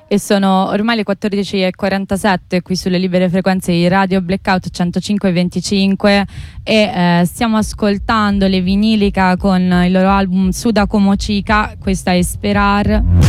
E sono ormai le 14:47 qui sulle libere frequenze di Radio Blackout 105.25 e stiamo ascoltando le Vinilica con il loro album Suda Como Chica. Questa è Esperar.